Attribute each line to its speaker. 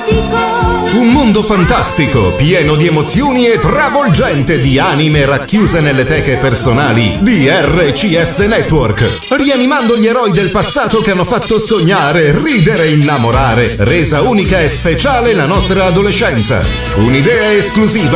Speaker 1: Un mondo fantastico, pieno di emozioni e travolgente di anime racchiuse nelle teche personali di RCS Network, rianimando gli eroi del passato che hanno fatto sognare, ridere e innamorare, resa unica e speciale la nostra adolescenza. Un'idea esclusiva